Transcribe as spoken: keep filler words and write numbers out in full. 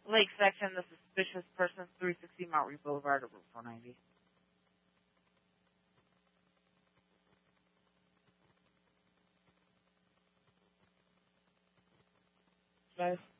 Lake section, the suspicious person, three sixty Mount Reed Boulevard, over four ninety. Guys.